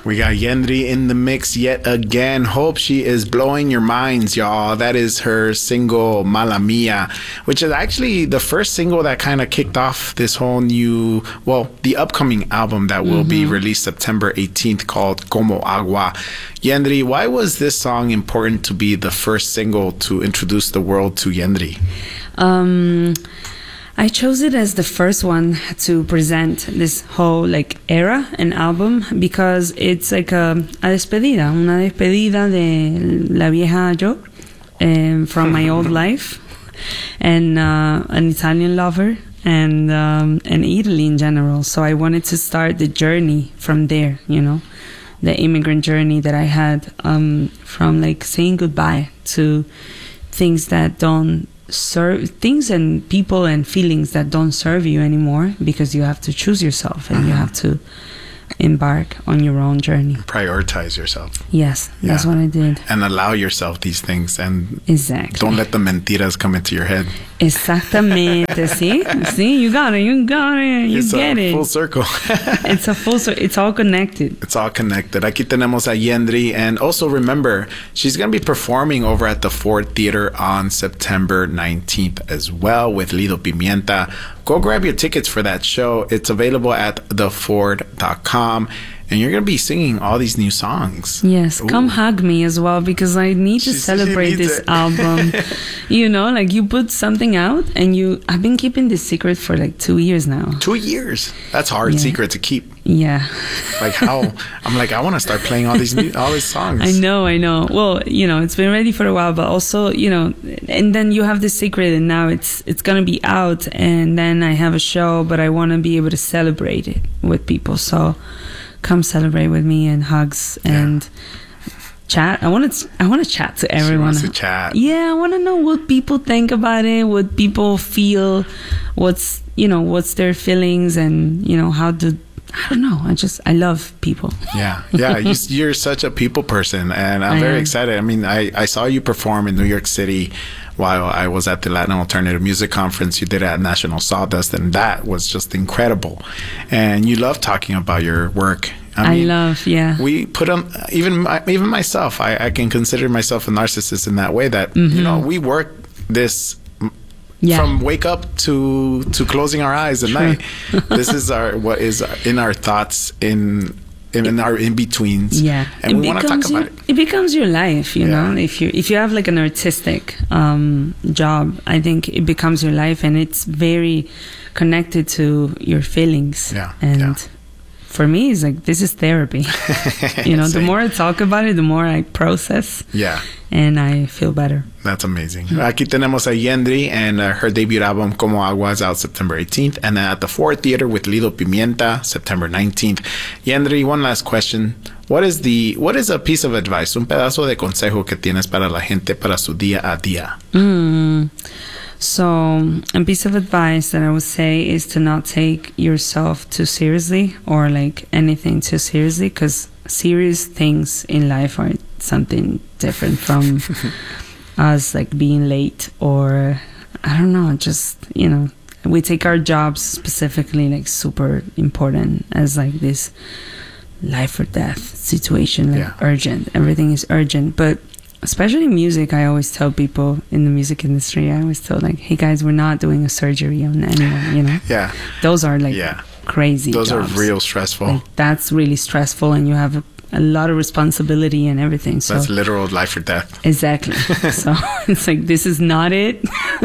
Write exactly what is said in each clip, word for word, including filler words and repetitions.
We got Yendri in the mix yet again. Hope she is blowing your minds, y'all. That is her single Mala Mia, which is actually the first single that kind of kicked off this whole new, well, the upcoming album that will mm-hmm. be released September eighteenth called Como Agua. Yendri, why was this song important to be the first single to introduce the world to Yendri? Um... I chose it as the first one to present this whole like era and album because it's like a, a despedida, una despedida de la vieja yo um, from my old life and uh, an Italian lover and um, and Italy in general. So I wanted to start the journey from there, you know, the immigrant journey that I had um, from like saying goodbye to things that don't serve things and people and feelings that don't serve you anymore because you have to choose yourself and mm-hmm. you have to embark on your own journey. Prioritize yourself. Yes, yeah. That's what I did. And allow yourself these things and exactly. Don't let the mentiras come into your head. Exactamente. See? See? You got it. You got it. You it's get a it. Full circle. It's a full circle. It's all connected. It's all connected. Aquí tenemos a Yendri. And also remember, she's going to be performing over at the Ford Theater on September nineteenth as well with Lido Pimienta. Go grab your tickets for that show. It's available at the ford dot com. And you're going to be singing all these new songs. Yes. Ooh. Come hug me as well because I need to she, celebrate she this it. album. You know, like you put something out and you... I've been keeping this secret for like two years now. Two years? That's a hard yeah. secret to keep. Yeah. Like how... I'm like, I want to start playing all these new, all these songs. I know, I know. Well, you know, it's been ready for a while, but also, you know, and then you have this secret and now it's it's going to be out and then I have a show, but I want to be able to celebrate it with people. So... come celebrate with me and hugs and yeah. chat. I want to. I want to chat to everyone. She wants to chat. Yeah, I want to know what people think about it, what people feel, what's you know, what's their feelings, and you know how to. I don't know. I just I love people. Yeah, yeah. you, you're such a people person, and I'm I very am. excited. I mean, I I saw you perform in New York City while I was at the Latin Alternative Music Conference. You did it at National Sawdust, and that was just incredible. And you love talking about your work. I, mean, I love, yeah. We put on, even even myself, I, I can consider myself a narcissist in that way that, mm-hmm. you know, we work this yeah. from wake up to, to closing our eyes at True. night. This is our what is in our thoughts, in in, in our in-betweens. Yeah. And it we want to talk your, about it. It becomes your life, you yeah. know. If you if you have like an artistic um, job, I think it becomes your life and it's very connected to your feelings. Yeah. And yeah. for me, it's like, this is therapy. You know, the more I talk about it, the more I process. Yeah. And I feel better. That's amazing. Mm-hmm. Aquí tenemos a Yendri, and uh, her debut album, Como Agua, is out September eighteenth. And then at the Ford Theater with Lido Pimienta, September nineteenth. Yendri, one last question. What is the what is a piece of advice, un pedazo de consejo que tienes para la gente para su día a día? Mm. So, a piece of advice that I would say is to not take yourself too seriously or like anything too seriously, because serious things in life are something different from us like being late or I don't know, just, you know, we take our jobs specifically like super important as like this life or death situation, like yeah. urgent. Everything is urgent, but especially music, I always tell people in the music industry, I always tell like, hey guys, we're not doing a surgery on anyone, you know? Yeah. Those are like yeah. crazy Those jobs. are real stressful. Like, that's really stressful and you have a, a lot of responsibility and everything. So that's literal life or death. Exactly. So it's like, this is not it.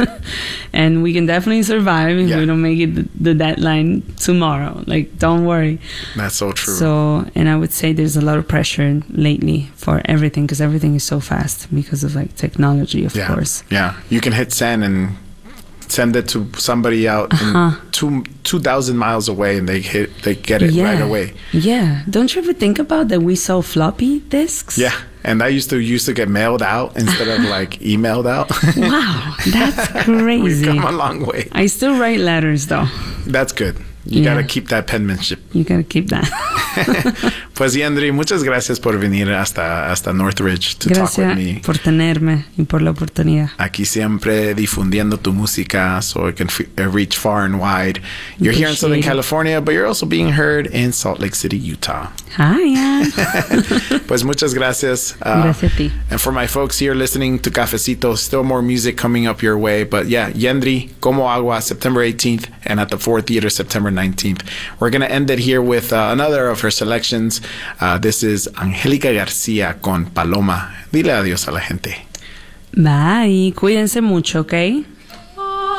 And we can definitely survive if yeah. we don't make it the, the deadline tomorrow. Like, don't worry. That's so true. So, and I would say there's a lot of pressure lately for everything because everything is so fast because of like technology, of yeah. course. Yeah. You can hit send and send it to somebody out uh-huh. in two two thousand miles away, and they hit they get it yeah. right away. Yeah. Don't you ever think about that? We saw floppy disks. Yeah, and that used to used to get mailed out instead of like emailed out. Wow, that's crazy. We've come a long way. I still write letters though. That's good. You yeah. gotta keep that penmanship. You gotta keep that. Pues Yandri, muchas gracias por venir hasta, hasta Northridge to Gracias talk with me. por tenerme y por la oportunidad. Aquí siempre difundiendo tu música so it can f- reach far and wide. You're here in Southern California, but you're also being heard in Salt Lake City, Utah. Hi, Pues muchas gracias. Uh, Gracias a ti. And for my folks here listening to Cafecito, still more music coming up your way. But yeah, Yandri, Como Agua, September eighteenth, and at the Four Theater, September nineteenth. We're going to end it here with uh, another of her selections. Uh, this is Angélica García con Paloma. Dile adiós a la gente. Bye. Cuídense mucho, ¿ok?